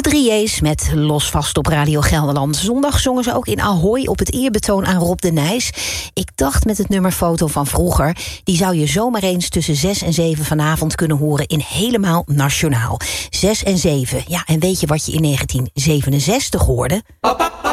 De 3J's met Los Vast op Radio Gelderland. Zondag zongen ze ook in Ahoy op het eerbetoon aan Rob de Nijs. Ik dacht met het nummer Foto van Vroeger, die zou je zomaar eens tussen 6 en 7 vanavond kunnen horen in Helemaal Nationaal. 6 en 7. Ja, en weet je wat je in 1967 hoorde?